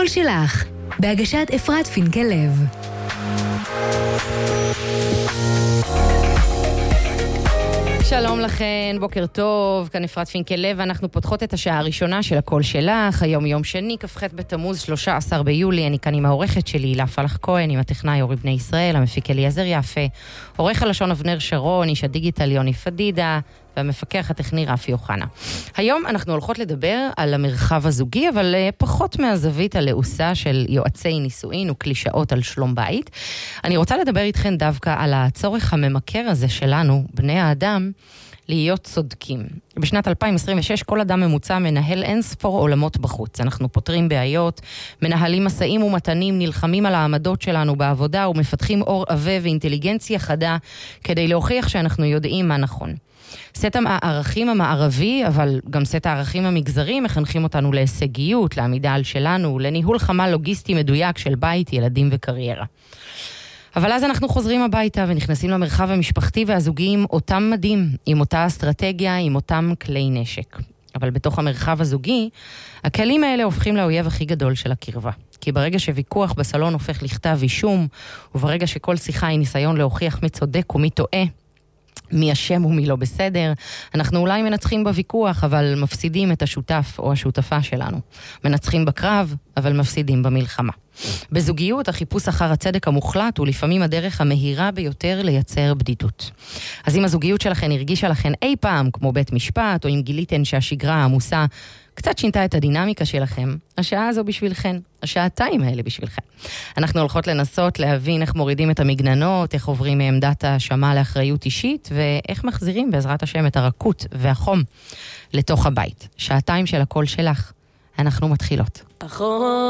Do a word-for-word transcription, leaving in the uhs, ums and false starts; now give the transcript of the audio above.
הקול שלך, בהגשת אפרת פינקל לב. שלום לכן, בוקר טוב, כאן אפרת פינקל לב, אנחנו פותחות את השעה הראשונה של הקול שלך, היום יום שני, כ"ח בתמוז, שלושה עשר ביולי, אני כאן עם העורכת שלי, הילה פלח כהן, עם הטכנאי אורי בני ישראל, המפיק אליעזר יפה, עורך הלשון אבנר שרון, איש הדיגיטל יוני פדידה, והמפקח הטכני רפי אוחנה. היום אנחנו הולכות לדבר על המרחב הזוגי, אבל פחות מהזווית הלעוסה של יועצי נישואין וקלישאות על שלום בית. אני רוצה לדבר איתכן דווקא על הצורך הממכר הזה שלנו, בני האדם, להיות צודקים. בשנת אלפיים עשרים ושש כל אדם ממוצע מנהל אין ספור עולמות בחוץ. אנחנו פותרים בעיות, מנהלים מסעים ומתנים, נלחמים על העמדות שלנו בעבודה ומפתחים אור עבה ואינטליגנציה חדה כדי להוכיח שאנחנו יודעים מה נכון. סט הערכים המערבי, אבל גם סט הערכים המגזרי, מחנכים אותנו להישגיות, לעמידה על שלנו, לניהול חמה לוגיסטי מדויק של בית, ילדים וקריירה. אבל אז אנחנו חוזרים הביתה ונכנסים למרחב המשפחתי והזוגי עם אותם מדים, עם אותה אסטרטגיה, עם אותם כלי נשק. אבל בתוך המרחב הזוגי, הכלים האלה הופכים לאויב הכי גדול של הקרבה. כי ברגע שוויכוח בסלון הופך לכתב אישום, וברגע שכל שיחה היא ניסיון להוכיח מי צודק ומי טועה, מי אשם ומי לא בסדר, אנחנו אולי מנצחים בוויכוח, אבל מפסידים את השותף או השותפה שלנו. מנצחים בקרב, אבל מפסידים במלחמה. בזוגיות, החיפוש אחר הצדק המוחלט הוא לפעמים הדרך המהירה ביותר לייצר בדידות. אז אם הזוגיות שלכן הרגישה לכן אי פעם כמו בית משפט, או אם גיליתן שהשגרה העמוסה קצת שינתה את הדינמיקה שלכם, השעה הזו בשבילכן, השעתיים האלה בשבילכן. אנחנו הולכות לנסות להבין איך מורידים את המגננות, איך עוברים מעמדת האשמה לאחריות אישית, ואיך מחזירים בעזרת השם את הרכות והחום לתוך הבית. שעתיים של הקול שלך, אנחנו מתחילות.